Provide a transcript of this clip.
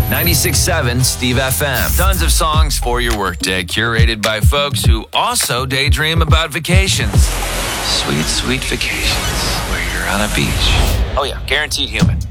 96.7 Steve FM. Tons of songs for your workday, curated by folks who also daydream about vacations. Sweet, sweet vacations where you're on a beach. Oh yeah, guaranteed human.